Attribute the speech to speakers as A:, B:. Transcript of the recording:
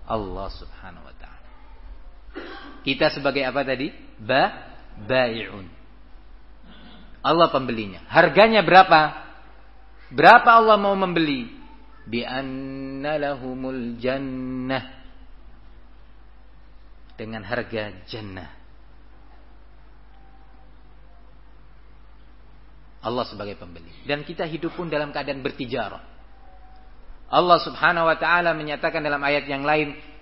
A: Allah Subhanahu wa taala. Kita sebagai apa tadi? Bai'un. Allah pembelinya. Harganya berapa? Berapa Allah mau membeli? Bi anna lahumul jannah. Dengan harga jannah. Allah sebagai pembeli. Dan kita hidup pun dalam keadaan bertijarah. Allah Subhanahu wa taala menyatakan dalam ayat yang lain,